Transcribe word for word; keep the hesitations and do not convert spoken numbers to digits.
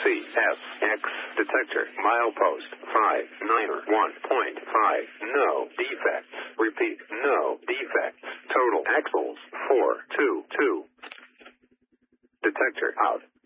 C S X detector milepost five nine one point five. No defects. Repeat, no defects. Total axles four two two. Detector out.